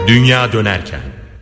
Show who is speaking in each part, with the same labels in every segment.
Speaker 1: Dünya dönerken.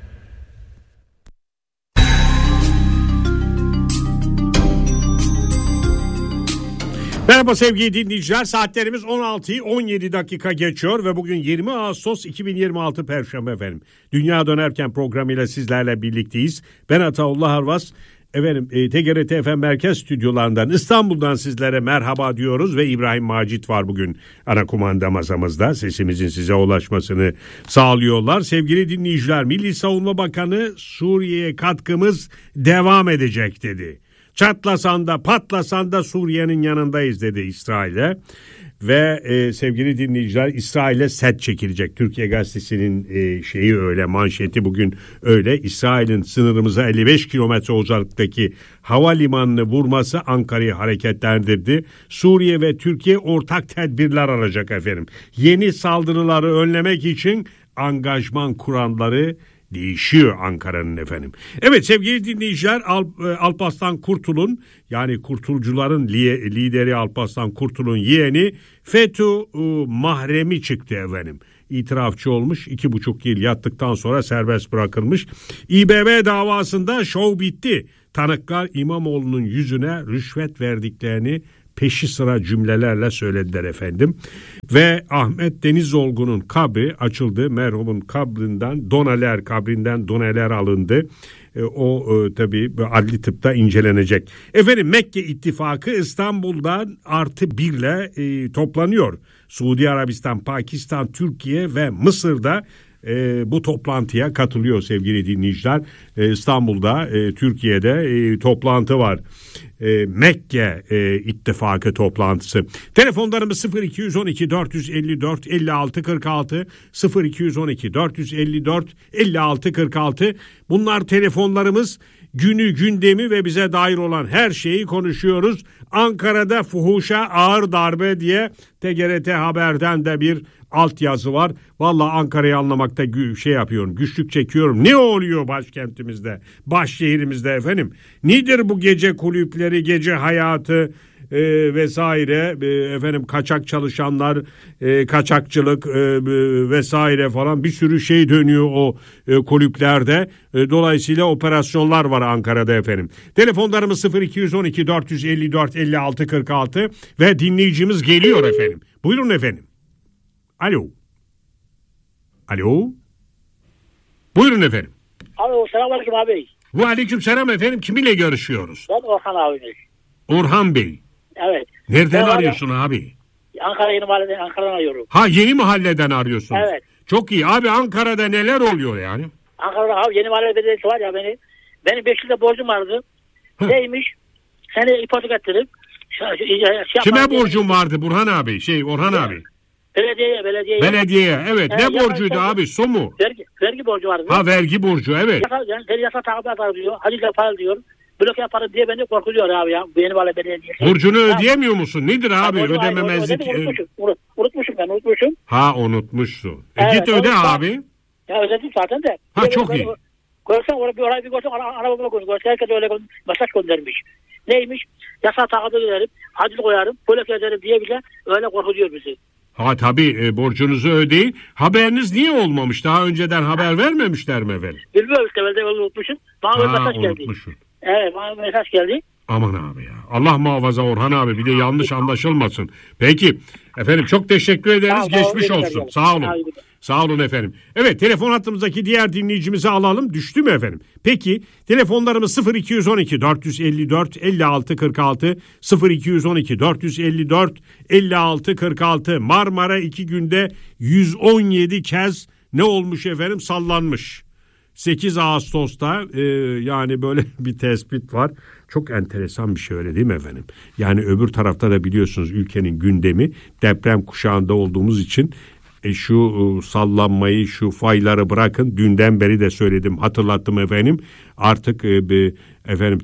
Speaker 2: Merhaba sevgili dinleyiciler, saatlerimiz 16'yı 17 dakika geçiyor ve bugün 20 Ağustos 2026 Perşembe efendim. Dünya dönerken programıyla sizlerle birlikteyiz. Ben Ataullah Arvas. Efendim TGRT FM Merkez Stüdyolarından İstanbul'dan sizlere merhaba diyoruz ve İbrahim Macit var bugün ana kumanda masamızda. Sesimizin size ulaşmasını sağlıyorlar. Sevgili dinleyiciler, Milli Savunma Bakanı Suriye'ye katkımız devam edecek dedi. Çatlasan da patlasan da Suriye'nin yanındayız dedi İsrail'e. Ve sevgili dinleyiciler, İsrail'e set çekilecek. Türkiye Gazetesi'nin şeyi öyle, manşeti bugün öyle. İsrail'in sınırımıza 55 kilometre uzaklıktaki havalimanını vurması Ankara'yı hareketlendirdi. Suriye ve Türkiye ortak tedbirler alacak efendim. Yeni saldırıları önlemek için angajman kuranları değişiyor Ankara'nın efendim. Evet sevgili dinleyiciler, Alparslan Kurtul'un, yani Kurtulcuların lideri Alparslan Kurtul'un yeğeni FETÖ mahremi çıktı efendim. İtirafçı olmuş, 2,5 yıl yattıktan sonra serbest bırakılmış. İBB davasında şov bitti. Tanıklar İmamoğlu'nun yüzüne rüşvet verdiklerini peşi sıra cümlelerle söylediler efendim. Ve Ahmet Denizolgu'nun kabri açıldı. Merhumun kabrinden doneler alındı. O tabii adli tıpta incelenecek. Efendim Mekke İttifakı İstanbul'dan +1'le toplanıyor. Suudi Arabistan, Pakistan, Türkiye ve Mısır'da bu toplantıya katılıyor sevgili dinleyiciler. İstanbul'da, Türkiye'de toplantı var. Mekke İttifakı toplantısı. Telefonlarımız 0212 454 56 46 0212 454 56 46. Bunlar telefonlarımız. Günü, gündemi ve bize dair olan her şeyi konuşuyoruz. Ankara'da fuhuşa ağır darbe diye TGRT Haber'den de bir altyazı var. Vallahi Ankara'yı anlamakta güçlük çekiyorum. Ne oluyor başkentimizde, başşehrimizde efendim? Nedir bu gece kulüpleri, gece hayatı vesaire efendim, kaçak çalışanlar, kaçakçılık vesaire falan bir sürü şey dönüyor o kulüplerde. Dolayısıyla operasyonlar var Ankara'da efendim. Telefonlarımız 0212 454 56 46 ve dinleyicimiz geliyor efendim. Buyurun efendim. Alo. Alo. Buyurun efendim.
Speaker 3: Alo, selamünaleyküm abi.
Speaker 2: Ve aleykümselam efendim. Kiminle görüşüyoruz?
Speaker 3: Ben Orhan abi.
Speaker 2: Orhan Bey.
Speaker 3: Evet.
Speaker 2: Nereden arıyorsun abi?
Speaker 3: Ankara Yeni Mahalle'den, Ankara'dan arıyorum.
Speaker 2: Ha, Yeni Mahalle'den arıyorsunuz.
Speaker 3: Evet.
Speaker 2: Çok iyi. Abi Ankara'da neler oluyor yani?
Speaker 3: Ankara'da abi Yeni Mahalle belediyesi var ya benim 5 yılda borcum vardı. Neymiş? Seni ipotek ettirip
Speaker 2: kime borcum vardı Burhan abi? Orhan abi. Belediyeye evet. Ne borcuydu abi? Su mu?
Speaker 3: Vergi borcu vardı.
Speaker 2: Ha, vergi borcu evet.
Speaker 3: Seni yasa takip eder diyor. Hadi yapar diyor. Blok yaparım diye beni korkutuyor abi ya. Yeni Mahalle belediyesi.
Speaker 2: Borcunu ödeyemiyor musun? Nedir abi? Ödememezlik.
Speaker 3: Unutmuşum.
Speaker 2: Ha, unutmuşsun.
Speaker 3: Evet,
Speaker 2: git öde abi.
Speaker 3: Ya ödedim zaten de.
Speaker 2: Ha, çok iyi.
Speaker 3: Görsen orayı bir görsen arabama koymuş. Herkes öyle mesaj göndermiş. Neymiş? Yasa takip ederim. Hacı koyarım. Blok ederim diye bile öyle korkutuyor bizi.
Speaker 2: Ha tabii, borcunuzu ödeyin. Haberiniz niye olmamış? Daha önceden haber vermemişler mi efendim?
Speaker 3: Bilmiyorum işte, ben de unutmuşum. Bana mesaj geldi.
Speaker 2: Unutmuşsun.
Speaker 3: Evet, bana mesaj geldi.
Speaker 2: Aman abi ya. Allah muhafaza Orhan abi, bir de yanlış anlaşılmasın. Peki efendim, çok teşekkür ederiz. Geçmiş olsun. Sağ olun. Sağ olun efendim. Evet, telefon hattımızdaki diğer dinleyicimizi alalım. Düştü mü efendim? Peki telefonlarımız 0212 454 56 46 0212 454 56 46. Marmara 2 günde 117 kez ne olmuş efendim? Sallanmış. 8 Ağustos'ta yani böyle bir tespit var. Çok enteresan bir şey, öyle değil mi efendim? Yani öbür tarafta da biliyorsunuz ülkenin gündemi, deprem kuşağında olduğumuz için şu sallanmayı, şu fayları bırakın. Dünden beri de söyledim, hatırlattım efendim. Artık efendim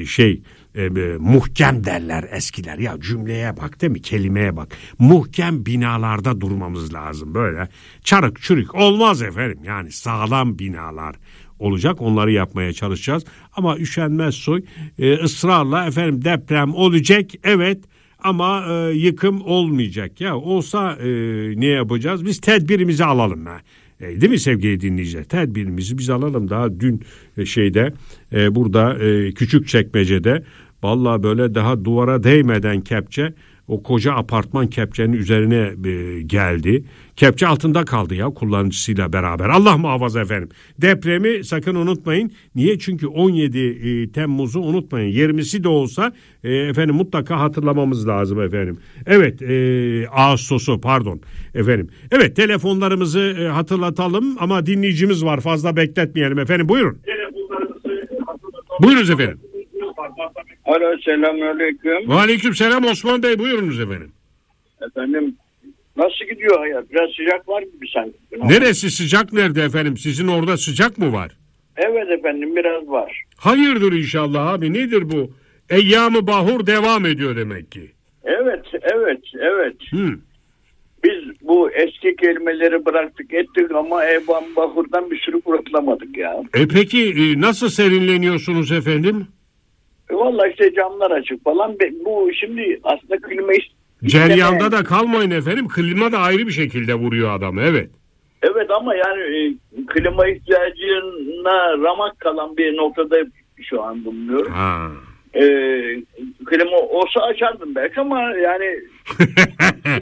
Speaker 2: muhkem derler eskiler. Ya cümleye bak değil mi? Kelimeye bak. Muhkem binalarda durmamız lazım. Böyle çarık çürük olmaz efendim. Yani sağlam binalar olacak. Onları yapmaya çalışacağız. Ama üşenmez soy. Israrla efendim deprem olacak. Evet. Ama yıkım olmayacak. Ya olsa ne yapacağız? Biz tedbirimizi alalım. Değil mi sevgili dinleyiciler? Tedbirimizi biz alalım. Daha dün burada Küçükçekmece'de vallahi böyle daha duvara değmeden kepçe o koca apartman kepçenin üzerine geldi. Kepçe altında kaldı ya kullanıcısıyla beraber. Allah muhafaza efendim. Depremi sakın unutmayın. Niye? Çünkü 17 Temmuz'u unutmayın. 20'si de olsa efendim mutlaka hatırlamamız lazım efendim. Evet Ağustos'u pardon efendim. Evet telefonlarımızı hatırlatalım ama dinleyicimiz var. Fazla bekletmeyelim efendim. Buyurun. Buyurunuz efendim.
Speaker 1: Alo, selamünaleyküm.
Speaker 2: Aleyküm selam Osman Bey, buyurunuz efendim.
Speaker 1: Efendim nasıl gidiyor hayat? Biraz sıcak var gibi sanki.
Speaker 2: Neresi sıcak, nerede efendim? Sizin orada sıcak mı var?
Speaker 1: Evet efendim, biraz var.
Speaker 2: Hayırdır inşallah abi, nedir bu? Eyyam-ı bahur devam ediyor demek ki.
Speaker 1: Evet. Biz bu eski kelimeleri bıraktık ettik ama Eyyam-ı bahurdan bir sürü kurtulamadık ya.
Speaker 2: Peki nasıl serinleniyorsunuz efendim?
Speaker 1: Vallahi işte camlar açık falan. Bu şimdi aslında klima
Speaker 2: ceryanda da kalmayın efendim. Klima da ayrı bir şekilde vuruyor adamı, evet.
Speaker 1: Evet ama yani klima ihtiyacına ramak kalan bir noktada şu an bulunuyorum. Klima olsa açardım belki ama yani